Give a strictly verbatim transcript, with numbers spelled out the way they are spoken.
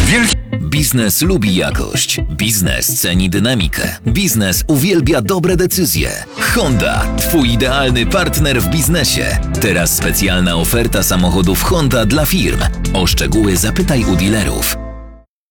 Wielki... Biznes lubi jakość. Biznes ceni dynamikę. Biznes uwielbia dobre decyzje. Honda, twój idealny partner w biznesie. Teraz specjalna oferta samochodów Honda dla firm. O szczegóły zapytaj u dealerów.